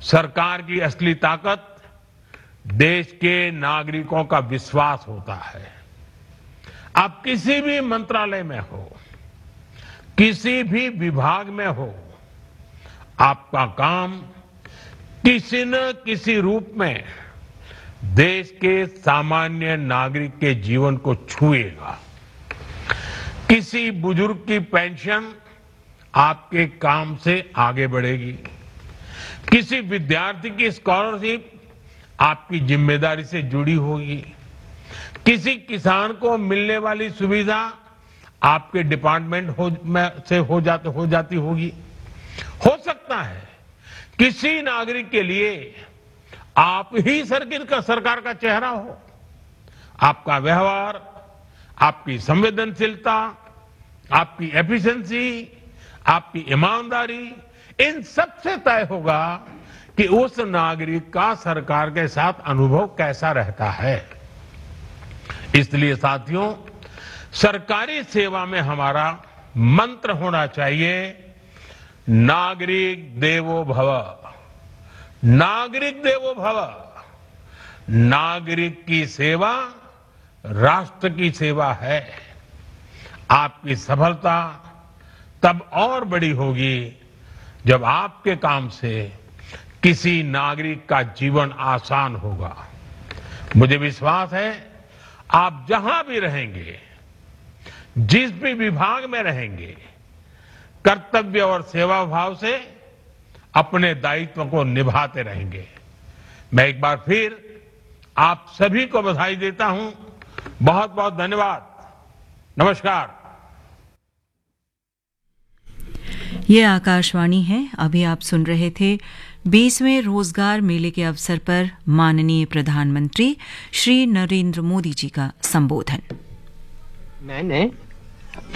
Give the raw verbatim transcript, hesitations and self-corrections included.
सरकार की असली ताकत देश के नागरिकों का विश्वास होता है। आप किसी भी मंत्रालय में हो, किसी भी विभाग में हो, आपका काम किसी न किसी रूप में देश के सामान्य नागरिक के जीवन को छुएगा। किसी बुजुर्ग की पेंशन आपके काम से आगे बढ़ेगी, किसी विद्यार्थी की स्कॉलरशिप आपकी जिम्मेदारी से जुड़ी होगी, किसी किसान को मिलने वाली सुविधा आपके डिपार्टमेंट हो, में से हो जाते हो जाती होगी। हो सकता है किसी नागरिक के लिए आप ही सरकार का सरकार का चेहरा हो। आपका व्यवहार, आपकी संवेदनशीलता, आपकी एफिशिएंसी, आपकी ईमानदारी, इन सब से तय होगा कि उस नागरिक का सरकार के साथ अनुभव कैसा रहता है। इसलिए साथियों, सरकारी सेवा में हमारा मंत्र होना चाहिए, नागरिक देवो भव। नागरिक देवो भव। नागरिक की सेवा राष्ट्र की सेवा है। आपकी सफलता तब और बड़ी होगी जब आपके काम से किसी नागरिक का जीवन आसान होगा। मुझे विश्वास है आप जहां भी रहेंगे, जिस भी विभाग में रहेंगे, कर्तव्य और सेवा भाव से अपने दायित्व को निभाते रहेंगे। मैं एक बार फिर आप सभी को बधाई देता हूं। बहुत बहुत धन्यवाद। नमस्कार। ये आकाशवाणी है। अभी आप सुन रहे थे बीसवें रोजगार मेले के अवसर पर माननीय प्रधानमंत्री श्री नरेंद्र मोदी जी का संबोधन। मैंने